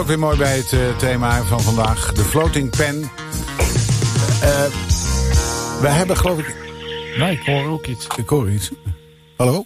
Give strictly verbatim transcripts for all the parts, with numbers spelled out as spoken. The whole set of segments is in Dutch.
Ook weer mooi bij het uh, thema van vandaag. De floating pen. Uh, we hebben geloof ik... Nee, ik hoor ook iets. Ik hoor iets. Hallo?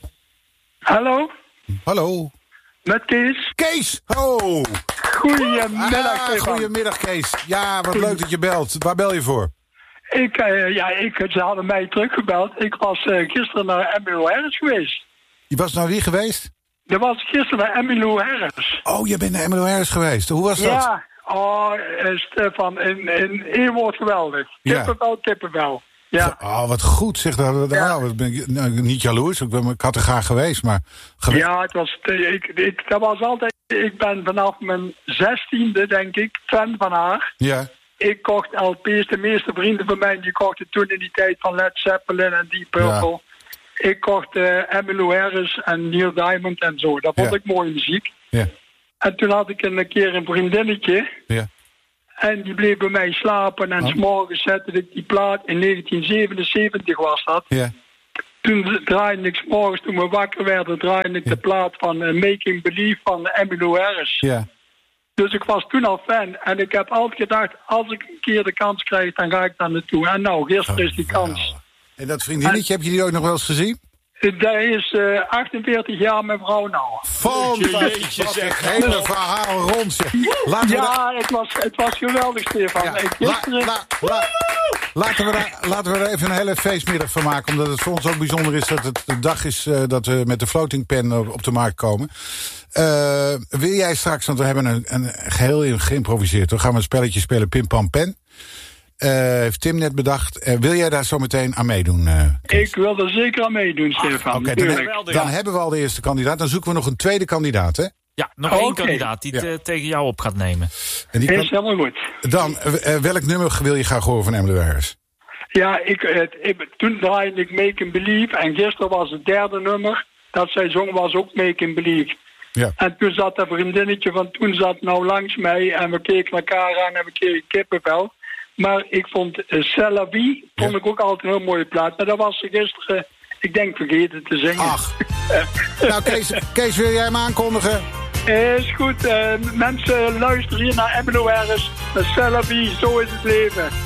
Hallo? Hallo? Met Kees. Kees! Oh! Goedemiddag. Ah, goedemiddag, Kees. Ja, wat leuk dat je belt. Waar bel je voor? Ik, uh, ja, ik, ze hadden mij teruggebeld. Ik was uh, gisteren naar Emmylou Harris geweest. Je was naar wie geweest? Dat was gisteren naar Emmylou Harris. Oh, je bent naar Emmylou Harris geweest. Hoe was dat? Ja, oh, uh, Stefan, in, in één woord geweldig. Kippenvel, ja. kippenvel. Ja. Oh, wat goed. Zeg, dat, ja. oh, ben ik, nou, niet jaloers. Ik, ik had er graag geweest, maar... Gewe- ja, het was, ik, ik, dat was altijd... Ik ben vanaf mijn zestiende, denk ik, fan van haar. Ja. Ik kocht L P's. De meeste vrienden van mij, die kochten toen in die tijd van Led Zeppelin en Deep Purple. Ja. Ik kocht uh, Emmylou Harris en Neil Diamond en zo. Dat vond ja. ik mooie muziek. Ja. En toen had ik een keer een vriendinnetje. Ja. En die bleef bij mij slapen. En oh. 's morgens zette ik die plaat. In negentien zevenenzeventig was dat. Ja. Toen draaide ik 's morgens, toen we wakker werden, draaide ik ja. de plaat van uh, Making Believe van Emmylou Harris. Ja. Dus ik was toen al fan. En ik heb altijd gedacht, als ik een keer de kans krijg, dan ga ik daar naartoe. En nou, gisteren oh, is die kans. Wow. En dat vriendinnetje, en, heb je die ook nog wel eens gezien? Dat is uh, achtenveertig jaar mijn vrouw nou. Fantastisch, wat een hele verhaal rond. Laten we ja, da- het, was, het was geweldig, Stefan. Ja. Ik gisteren... la, la, la, laten, we daar, laten we er even een hele feestmiddag van maken. Omdat het voor ons ook bijzonder is dat het de dag is uh, dat we met de floating pen op de markt komen. Uh, wil jij straks, want we hebben een, een geheel geïmproviseerd. Dan gaan we een spelletje spelen, Pim Pam Pen. Uh, heeft Tim net bedacht. Uh, wil jij daar zo meteen aan meedoen? Uh, ik wil er zeker aan meedoen, Stefan. Oké, okay, dan, he- dan hebben we al de eerste kandidaat. Dan zoeken we nog een tweede kandidaat, hè? Ja, nog oh, één okay. kandidaat die het ja. uh, tegen jou op gaat nemen. En die kan... is helemaal goed. Dan, uh, welk nummer wil je graag horen van Emmylou Harris? Ja, ik, het, ik, toen draaide ik Make 'em Believe. En gisteren was het derde nummer dat zij zong, was ook Make 'em Believe. Ja. En toen zat dat vriendinnetje van toen zat nou langs mij. En we keken elkaar aan en we kregen kippenvel. Maar ik vond uh, C'est la vie, vond ja. ik ook altijd een heel mooie plaat. Maar dat was ze gisteren, uh, ik denk, vergeten te zingen. Ach. Nou, Kees, Kees, wil jij hem aankondigen? Uh, is goed. Uh, mensen, luisteren hier naar Emmylou Harris. C'est la vie, zo is het leven.